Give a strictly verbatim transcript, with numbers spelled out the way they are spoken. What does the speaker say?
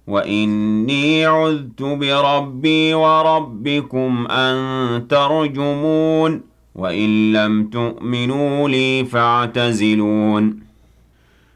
وَإِنِّي عُذْتُ بِرَبِّي وَرَبِّكُمْ أَن تَرْجُمُونِ وَإِن لَّمْ تُؤْمِنُوا لِي فَاعْتَزِلُونِ